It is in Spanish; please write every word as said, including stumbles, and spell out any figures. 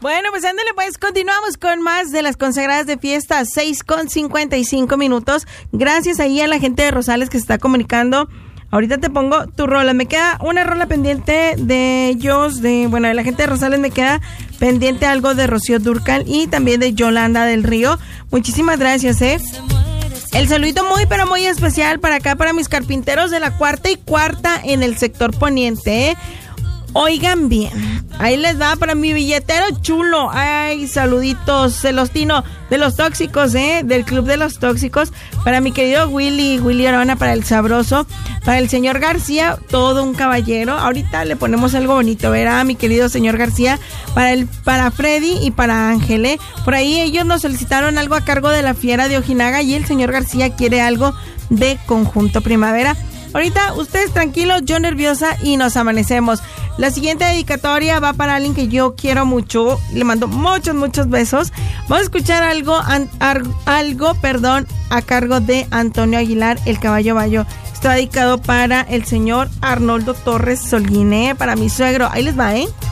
Bueno, pues ándale, pues continuamos con más de las consagradas de fiesta, seis con cincuenta y cinco minutos. Gracias ahí a la gente de Rosales que se está comunicando. Ahorita te pongo tu rola. Me queda una rola pendiente de ellos, de, bueno, de la gente de Rosales me queda pendiente algo de Rocío Dúrcal y también de Yolanda del Río. Muchísimas gracias, eh. El saludito muy, pero muy especial para acá, para mis carpinteros de la cuarta y cuarta en el sector poniente, eh. Oigan bien, ahí les va para mi billetero chulo. Ay, saluditos, Celostino de los tóxicos, eh, del club de los tóxicos. Para mi querido Willy, Willy Arona, para el sabroso. Para el señor García, todo un caballero. Ahorita le ponemos algo bonito, ¿verdad? Mi querido señor García. Para el, para Freddy y para Ángel, eh. Por ahí ellos nos solicitaron algo a cargo de la Fiera de Ojinaga y el señor García quiere algo de Conjunto Primavera. Ahorita ustedes tranquilos, yo nerviosa y nos amanecemos. La siguiente dedicatoria va para alguien que yo quiero mucho. Le mando muchos, muchos besos. Vamos a escuchar algo, an, ar, algo, perdón, a cargo de Antonio Aguilar, el Caballo Bayo. Está dedicado para el señor Arnoldo Torres Solguín, para mi suegro. Ahí les va, ¿eh?